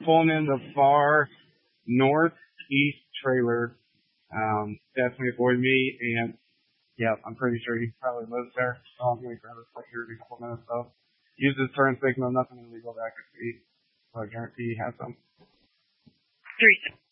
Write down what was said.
pulling in the far northeast trailer. Definitely avoid me, and yeah, I'm pretty sure he probably lives there. So I'm going to grab his plate here in a couple minutes. So use his turn signal. Nothing illegal that I could see. So I guarantee he has some. 3